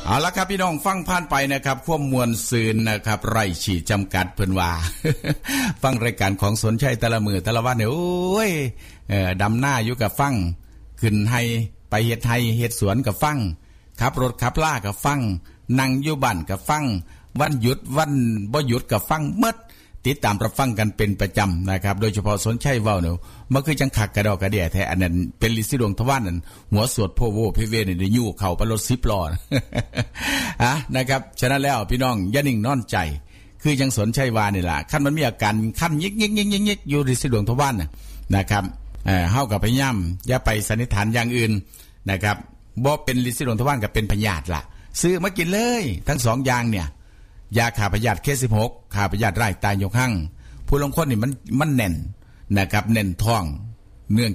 เอาละครับพี่น้องฟังผ่านไปนะครับข้อมวลซืนนะครับไร่ฉีดจำกัดเพิ่นว่า ฟังรายการของสนชัยแต่ละมือแต่ละวันเนี่ยโอ้ยดำหน้าอยู่กับฟังขึ้นให้ไปเฮ็ดไร่เฮ็ดสวนกับฟังขับรถขับล่ากับฟังนั่งอยู่บ้านกับฟังวันหยุดวันบ่หยุดกับฟังหมดติดตามรับฟังกันเป็นประจำนะครับโดยเฉพาะสนชัยเว้าเนี่ยมันคือจังคักกระดอกกระเดี่ยแท้อันนั้นเป็นฤทธิ์สีดวงทวารนั่นหัวสวดโพโวพิเวนี่ได้ยู่เข้าไปรถ10ล้อนะครับฉะนั้นแล้วพี่น้องอย่านิ่งนอนใจคือจังสนชัยวานี่ล่ะคันมันมีอาการคันยิกๆๆๆอยู่ฤทธิ์สีดวงทวารนะครับเฮาก็พยายามอย่าไปสันนิษฐานอย่างอื่นนะครับบ่เป็นฤทธิ์สีดวงทวารก็เป็นพยาธิล่ะซื้อมากินเลยทั้ง2อย่างเนี่ยยาฆ่าพยาธิเคส16ฆ่าพยาธิไร่ตายยกหั่งผู้ลงคนนี่มันแน่นนะครับแน่นท้องเนื่อง